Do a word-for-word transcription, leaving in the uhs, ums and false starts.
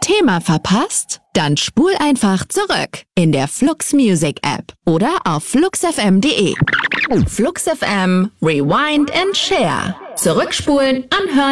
Thema verpasst? Dann spul einfach zurück in der Flux Music App oder auf flux f m punkt de. Flux F M, Rewind and Share. Zurückspulen, anhören.